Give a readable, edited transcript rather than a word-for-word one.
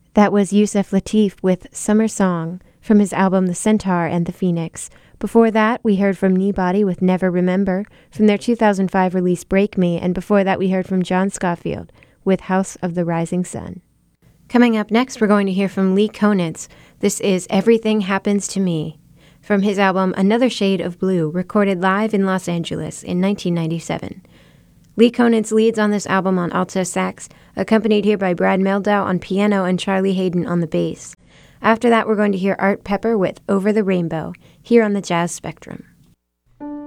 That was Yusef Lateef with Summer Song from his album The Centaur and the Phoenix. Before that, we heard from Kneebody with Never Remember from their 2005 release Break Me, and before that we heard from John Scofield with House of the Rising Sun. Coming up next, we're going to hear from Lee Konitz. This is Everything Happens to Me from his album Another Shade of Blue, recorded live in Los Angeles in 1997. Lee Konitz leads on this album on alto sax, accompanied here by Brad Meldau on piano and Charlie Hayden on the bass. After that, we're going to hear Art Pepper with Over the Rainbow, here on the Jazz Spectrum.